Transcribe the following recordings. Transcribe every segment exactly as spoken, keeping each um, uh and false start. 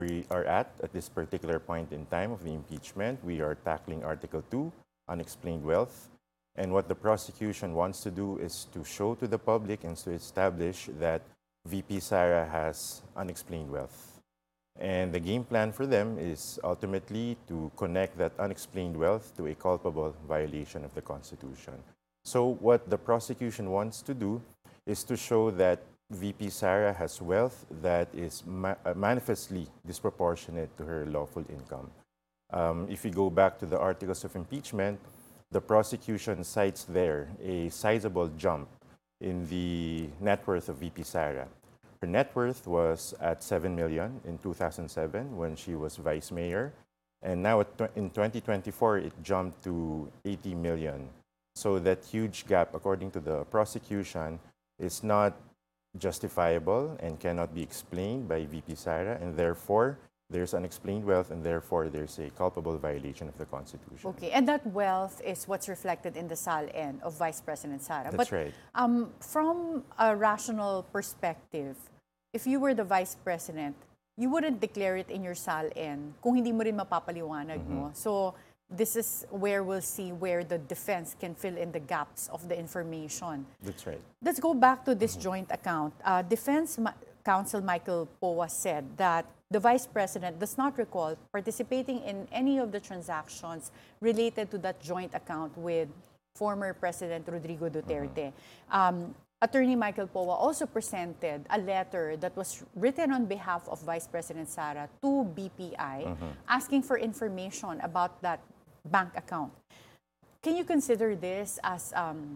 we are at at this particular point in time of the impeachment. We are tackling Article two, unexplained wealth. And what the prosecution wants to do is to show to the public and to establish that V P Sara has unexplained wealth. And the game plan for them is ultimately to connect that unexplained wealth to a culpable violation of the Constitution. So, what the prosecution wants to do is to show that V P Sara has wealth that is ma- uh, manifestly disproportionate to her lawful income. Um, if you go back to the articles of impeachment, the prosecution cites there a sizable jump in the net worth of V P Sara. Her net worth was at seven million in two thousand seven when she was vice mayor, and now at tw- in twenty twenty-four it jumped to eighty million. So that huge gap, according to the prosecution, is not justifiable and cannot be explained by V P Sara, and therefore there's unexplained wealth, and therefore there's a culpable violation of the Constitution. Okay, and that wealth is what's reflected in the S A L N of Vice President Sara. That's but, right. Um, from a rational perspective, if you were the Vice President, you wouldn't declare it in your S A L N kung hindi mo rin mapapaliwanag mo. So, this is where we'll see where the defense can fill in the gaps of the information. That's right. Let's go back to this joint account. Uh, Defense Ma- Counsel Michael Poa said that the Vice President does not recall participating in any of the transactions related to that joint account with former President Rodrigo Duterte. Um, Attorney Michael Poa also presented a letter that was written on behalf of Vice President Sara to B P I, asking for information about that bank account. Can you consider this as um,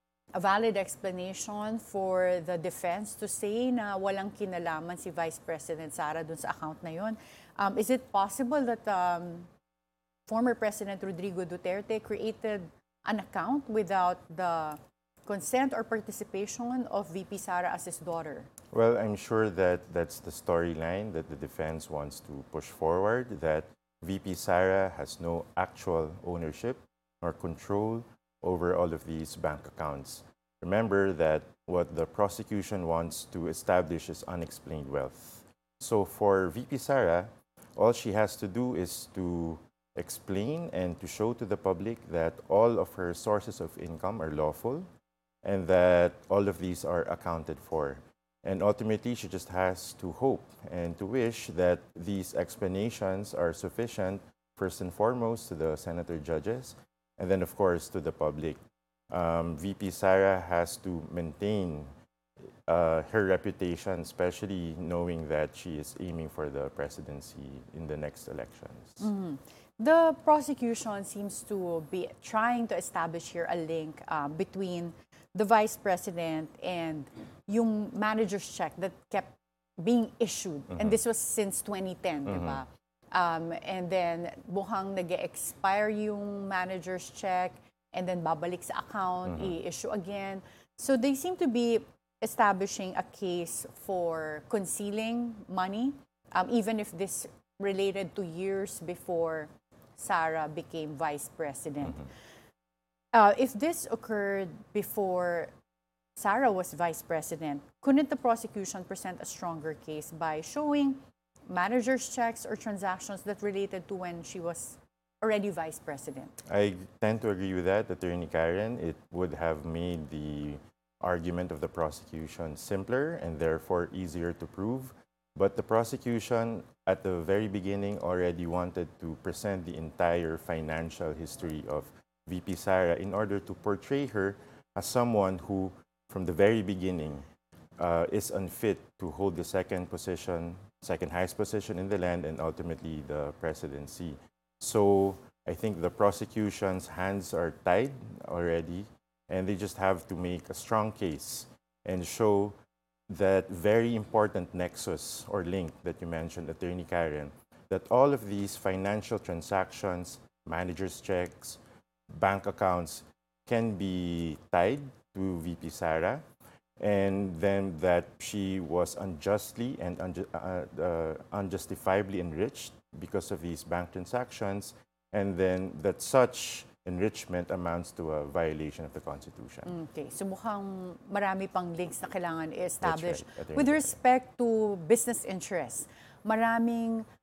a valid explanation for the defense to say na walang kinalaman si Vice President Sara dun sa account na yun? Um, is it possible that um, former President Rodrigo Duterte created an account without the consent or participation of V P Sara as his daughter? Well, I'm sure that that's the storyline that the defense wants to push forward, that V P Sara has no actual ownership or control over all of these bank accounts. Remember that what the prosecution wants to establish is unexplained wealth. So for V P Sara, all she has to do is to explain and to show to the public that all of her sources of income are lawful and that all of these are accounted for. And ultimately, she just has to hope and to wish that these explanations are sufficient, first and foremost, to the senator judges, and then, of course, to the public. Um, V P Sara has to maintain uh, her reputation, especially knowing that she is aiming for the presidency in the next elections. Mm-hmm. The prosecution seems to be trying to establish here a link um, between the vice president and yung manager's check that kept being issued. Mm-hmm. And this was since twenty ten, mm-hmm. di ba? Um, and then mukhang nag-expire yung manager's check and then babalik sa account, mm-hmm. i-issue again. So they seem to be establishing a case for concealing money, um, even if this related to years before Sara became vice president. Mm-hmm. Uh, if this occurred before Sara was vice president, couldn't the prosecution present a stronger case by showing manager's checks or transactions that related to when she was already vice president? I tend to agree with that, Attorney Karen. It would have made the argument of the prosecution simpler and therefore easier to prove. But the prosecution at the very beginning already wanted to present the entire financial history of V P Sara in order to portray her as someone who, from the very beginning, uh, is unfit to hold the second position, second highest position in the land, and ultimately the presidency. So I think the prosecution's hands are tied already, and they just have to make a strong case and show that very important nexus or link that you mentioned, Attorney Karen, that all of these financial transactions, managers' checks, bank accounts can be tied to V P Sara, and then that she was unjustly and unju- uh, uh, unjustifiably enriched because of these bank transactions, and then that such enrichment amounts to a violation of the Constitution. Okay, so mukhang marami pang links na kailangan i-establish. That's right, With respect to business interests, maraming